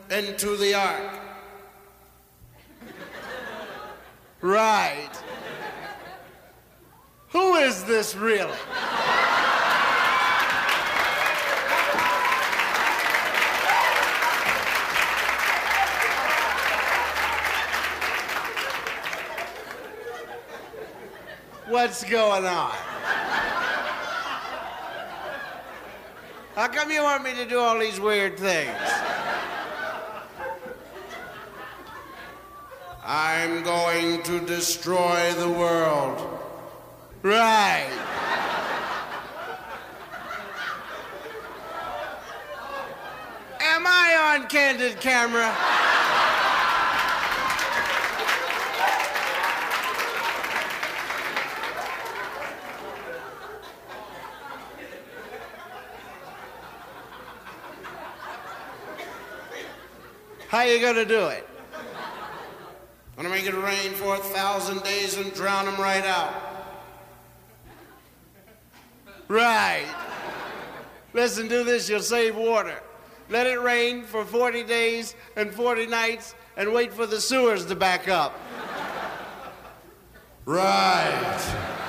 into the ark. Right. Who is this really? What's going on? How come you want me to do all these weird things? I'm going to destroy the world. Right. Am I on candid camera? How you gonna do it? I'm gonna make it rain for 1,000 days and drown them right out. Right. Listen, do this, you'll save water. Let it rain for 40 days and 40 nights and wait for the sewers to back up. Right.